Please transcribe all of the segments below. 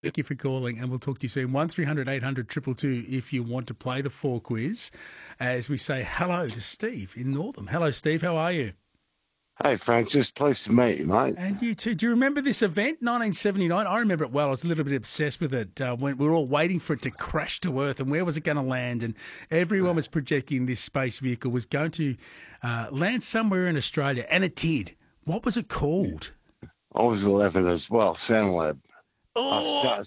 Thank you for calling, and we'll talk to you soon. 1300 800 222 if you want to play the 4 quiz. As we say hello to Steve in Northam. Hello, Steve. How are you? Hey, Francis, pleased to meet you, mate. And you too. Do you remember this event, 1979? I remember it well. I was a little bit obsessed with it when we were all waiting for it to crash to Earth and where was it going to land. And everyone was projecting this space vehicle was going to land somewhere in Australia, and it did. What was it called? I was 11 as well, SoundLab. Oh,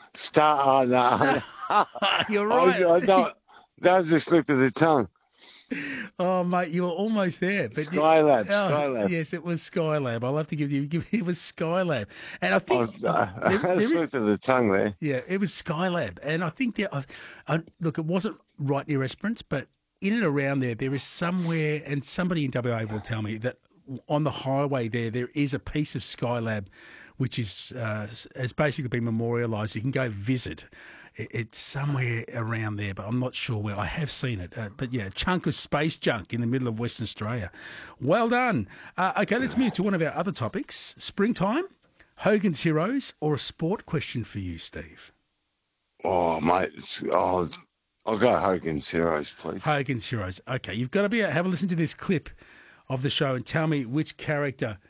No. you're right. That was a slip of the tongue. Oh, mate, you were almost there. But Skylab. Yes, it was Skylab. I'll have to give you. It was Skylab, and I think A slip of the tongue there. yeah, it was Skylab, and I think look, it wasn't right near Esperance, but in and around there is somewhere, and somebody in WA will tell me that on the highway there is a piece of Skylab, which has basically been memorialised. You can go visit. It's somewhere around there, but I'm not sure where. I have seen it. But yeah, a chunk of space junk in the middle of Western Australia. Well done. Okay, let's move to one of our other topics. Springtime, Hogan's Heroes, or a sport question for you, Steve? Oh, mate. I'll go Hogan's Heroes, please. Hogan's Heroes. Okay, you've got to have a listen to this clip of the show and tell me which character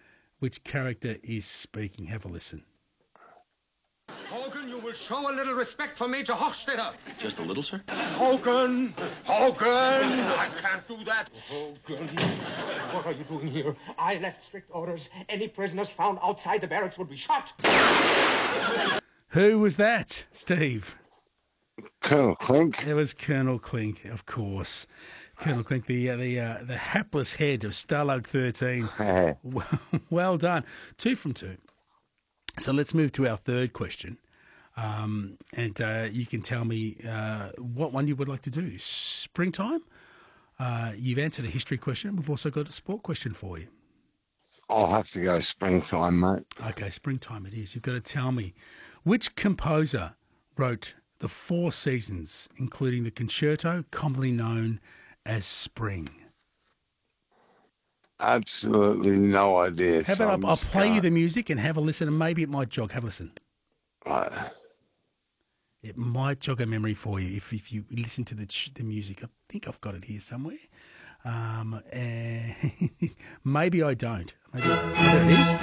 is speaking. Have a listen. Hogan, you will show a little respect for Major Hofstetter. Just a little, sir? Hogan! I can't do that. Hogan, what are you doing here? I left strict orders. Any prisoners found outside the barracks would be shot. Who was that, Steve? Colonel Clink. It was Colonel Clink, of course. Colonel Clink, the hapless head of Starlug 13. Well done. 2 from 2. So let's move to our third question. And you can tell me what one you would like to do. Springtime? You've answered a history question. We've also got a sport question for you. I'll have to go springtime, mate. Okay, springtime it is. You've got to tell me which composer wrote the 4 seasons, including the concerto commonly known as Spring. Absolutely no idea. How about I'll play you the music and have a listen, and maybe it might jog. Have a listen. Right. It might jog a memory for you if you listen to the music. I think I've got it here somewhere. And maybe I don't. Maybe there it is.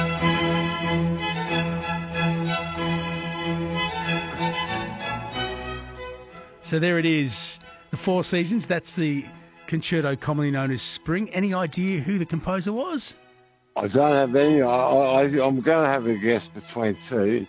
So there it is. The 4 seasons. That's the concerto commonly known as Spring. Any idea who the composer was? I don't have any. I'm going to have a guess between 2.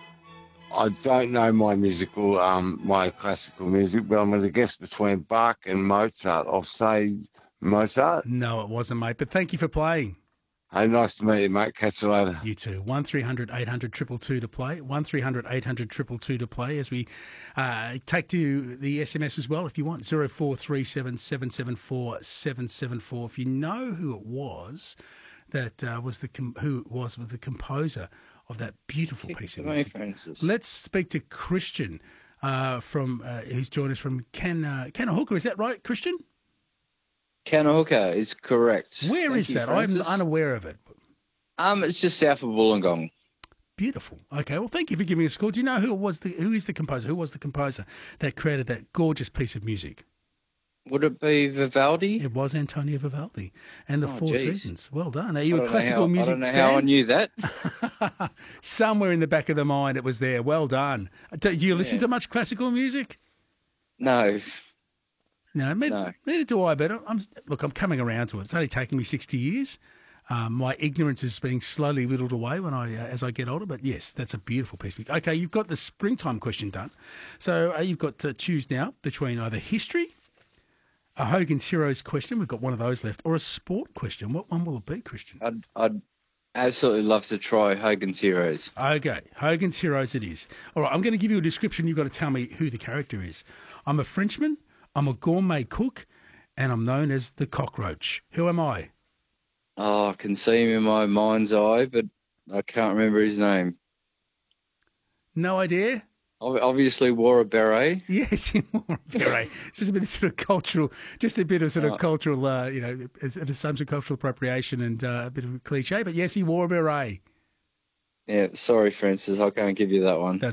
I don't know my classical music, but I'm going to guess between Bach and Mozart. I'll say Mozart. No, it wasn't, mate. But thank you for playing. Hey, nice to meet you, mate. Catch you later. You too. 1300 800 222 to play. 1300 800 222 to play as we take to the SMS as well if you want. 0437 774 774. If you know who it was that was the composer of that beautiful piece of music. Let's speak to Christian who's joined us from Canahuka. Is that right, Christian? Canahuka is correct. Where is that? I'm unaware of it. It's just south of Wollongong. Beautiful. Okay, well, thank you for giving us a call. Do you know who was the composer that created that gorgeous piece of music? Would it be Vivaldi? It was Antonio Vivaldi. And the 4 seasons. Well done. Are you a classical music fan? I don't know how I knew that. Somewhere in the back of the mind it was there. Well done. Do you listen to much classical music? No. No, neither do I, but I'm coming around to it. It's only taken me 60 years. My ignorance is being slowly whittled away as I get older, but yes, that's a beautiful piece of music. Okay, you've got the springtime question done. So you've got to choose now between either history, a Hogan's Heroes question, we've got one of those left, or a sport question. What one will it be, Christian? I'd absolutely love to try Hogan's Heroes. Okay, Hogan's Heroes it is. All right, I'm going to give you a description. You've got to tell me who the character is. I'm a Frenchman, I'm a gourmet cook, and I'm known as the cockroach. Who am I? Oh, I can see him in my mind's eye, but I can't remember his name. No idea? Obviously wore a beret. Yes, he wore a beret. It's just a bit of sort of cultural, cultural, some sort of cultural appropriation and a bit of a cliche. But yes, he wore a beret. Yeah, sorry, Francis, I can't give you that one.